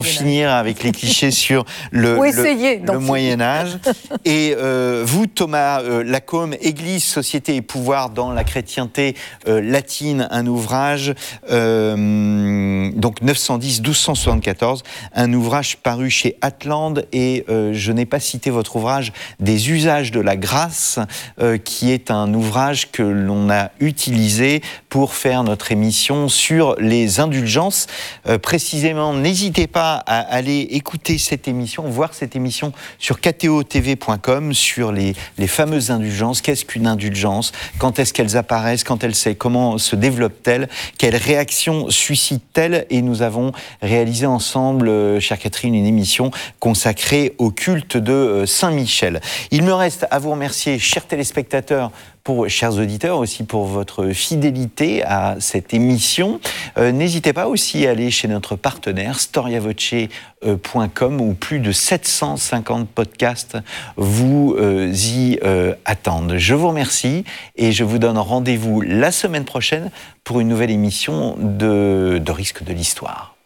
finir avec les clichés sur le Moyen-Âge. Et vous, Thomas Lacombe, Église, société et pouvoir dans la chrétienté latine, un ouvrage, donc 910-1274, un ouvrage paru chez Atlante, et je n'ai pas cité votre ouvrage, Des usages de la grâce, qui est un ouvrage que l'on a utilisé pour faire notre émission sur les indulgences. Précisément, n'hésitez pas à aller écouter cette émission, voir cette émission sur ktotv.com sur les fameuses indulgences. Qu'est-ce qu'une indulgence? Quand est-ce qu'elles apparaissent? Comment se développent-elles? Quelles réactions suscitent-elles? Et nous avons réalisé ensemble, chère Catherine, une émission consacrée au culte de Saint-Michel. Il me reste à vous remercier, chers téléspectateurs, chers auditeurs, aussi pour votre fidélité à cette émission. N'hésitez pas aussi à aller chez notre partenaire storiavoce.com, où plus de 750 podcasts vous y attendent. Je vous remercie et je vous donne rendez-vous la semaine prochaine pour une nouvelle émission de Risque de l'Histoire.